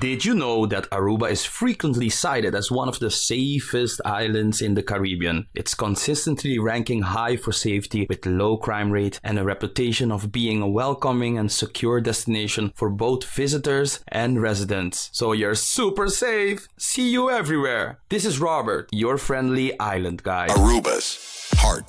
Did you know that Aruba is frequently cited as one of the safest islands in the Caribbean? It's consistently ranking high for safety with low crime rate and a reputation of being a welcoming and secure destination for both visitors and residents. So you're super safe. See you everywhere. This is Robert, your friendly island guide. Aruba's heart